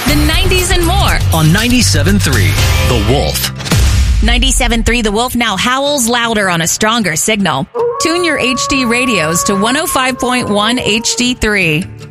the 90s, and more. On 97.3, The Wolf. 97.3 The Wolf now howls louder on a stronger signal. Tune your HD radios to 105.1 HD3.